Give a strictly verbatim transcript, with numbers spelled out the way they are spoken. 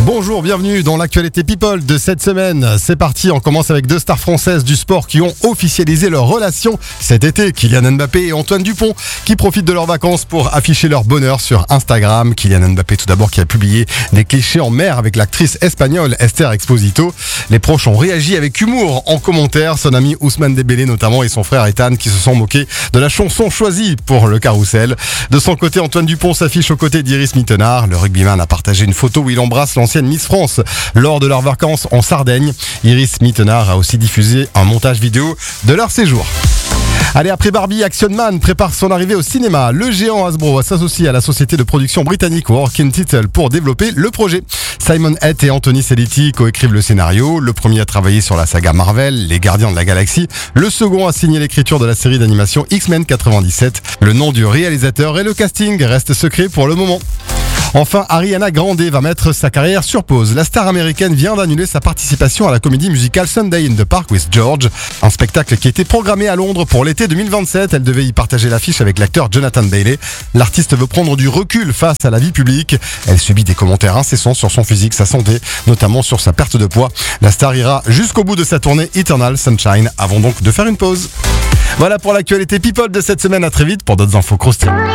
Bonjour, bienvenue dans l'actualité People de cette semaine. C'est parti, on commence avec deux stars françaises du sport qui ont officialisé leur relation cet été. Kylian Mbappé et Antoine Dupont qui profitent de leurs vacances pour afficher leur bonheur sur Instagram. Kylian Mbappé tout d'abord qui a publié des clichés en mer avec l'actrice espagnole Esther Exposito. Les proches ont réagi avec humour en commentaire. Son ami Ousmane Dembélé notamment et son frère Ethan qui se sont moqués de la chanson choisie pour le carrousel. De son côté, Antoine Dupont s'affiche aux côtés d'Iris Mittenard. Le rugbyman a partagé une photo où il embrasse l'ancienne Miss France lors de leurs vacances en Sardaigne. Iris Mittenard a aussi diffusé un montage vidéo de leur séjour. Allez, après Barbie, Action Man prépare son arrivée au cinéma. Le géant Hasbro s'associe à la société de production britannique Working Title pour développer le projet. Simon Head et Anthony Selitti coécrivent le scénario. Le premier a travaillé sur la saga Marvel, Les Gardiens de la Galaxie. Le second a signé l'écriture de la série d'animation X-Men quatre-vingt-dix-sept. Le nom du réalisateur et le casting restent secrets pour le moment. Enfin, Ariana Grande va mettre sa carrière sur pause. La star américaine vient d'annuler sa participation à la comédie musicale Sunday in the Park with George, un spectacle qui était programmé à Londres pour l'été deux mille vingt-sept. Elle devait y partager l'affiche avec l'acteur Jonathan Bailey. L'artiste veut prendre du recul face à la vie publique. Elle subit des commentaires incessants sur son physique, sa santé, notamment sur sa perte de poids. La star ira jusqu'au bout de sa tournée Eternal Sunshine avant donc de faire une pause. Voilà pour l'actualité People de cette semaine. À très vite pour d'autres infos croustillantes.